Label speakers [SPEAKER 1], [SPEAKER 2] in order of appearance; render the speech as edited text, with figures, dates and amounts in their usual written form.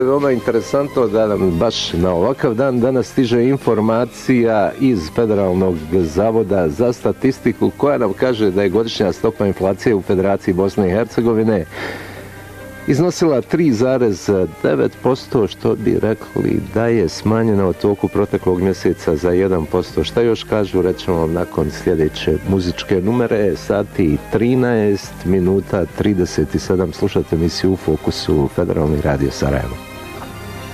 [SPEAKER 1] Veoma interesantno da nam baš na ovakav dan danas stiže informacija iz Federalnog zavoda za statistiku koja nam kaže da je godišnja stopa inflacije u Federaciji Bosne i Hercegovine iznosila 3,9%, što bi rekli da je smanjeno u toku proteklog mjeseca za 1%. Šta još kažu, rećemo vam nakon sljedeće muzičke numere, sati 13 minuta 37. Slušate emisiju U fokusu, Federalni radio Sarajevo.